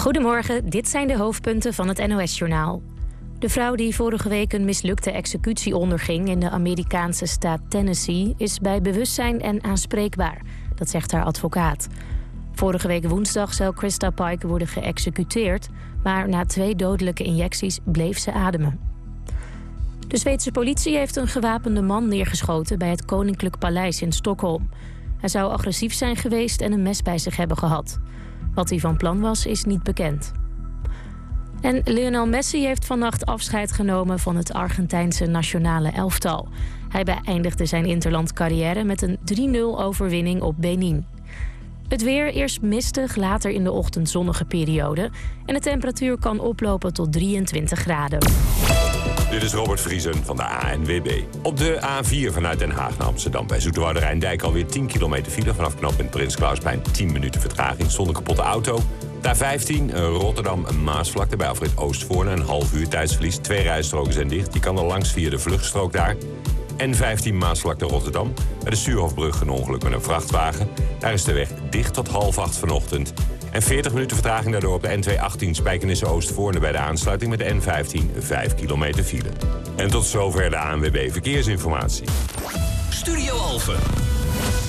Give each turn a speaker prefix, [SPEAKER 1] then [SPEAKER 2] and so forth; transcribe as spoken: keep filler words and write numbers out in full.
[SPEAKER 1] Goedemorgen, dit zijn de hoofdpunten van het N O S-journaal. De vrouw die vorige week een mislukte executie onderging in de Amerikaanse staat Tennessee is bij bewustzijn en aanspreekbaar. Dat zegt haar advocaat. Vorige week woensdag zou Krista Pike worden geëxecuteerd, maar na twee dodelijke injecties bleef ze ademen. De Zweedse politie heeft een gewapende man neergeschoten bij het Koninklijk Paleis in Stockholm. Hij zou agressief zijn geweest en een mes bij zich hebben gehad. Wat hij van plan was, is niet bekend. En Lionel Messi heeft vannacht afscheid genomen van het Argentijnse nationale elftal. Hij beëindigde zijn interlandcarrière met een drie nul overwinning op Benin. Het weer, eerst mistig, later in de ochtend zonnige periode. En de temperatuur kan oplopen tot drieëntwintig graden.
[SPEAKER 2] Dit is Robert Vriesen van de A N W B. Op de A vier vanuit Den Haag naar Amsterdam bij Zoeterwoude Rijndijk alweer tien kilometer file. Vanaf knooppunt Prins Klausplein tien minuten vertraging zonder kapotte auto. De A vijftien Rotterdam-Maasvlakte bij afrit Oostvoorne een half uur tijdsverlies. Twee rijstroken zijn dicht. Die kan er langs via de vluchtstrook daar. N vijftien Maasvlakte Rotterdam. Bij de Stuurhofbrug een ongeluk met een vrachtwagen. Daar is de weg dicht tot half acht vanochtend. En veertig minuten vertraging daardoor op de N tweehonderdachttien Spijkenisse-Oostvoorne bij de aansluiting met de N vijftien, vijf kilometer file. En tot zover de A N W B Verkeersinformatie.
[SPEAKER 3] Studio Alphen.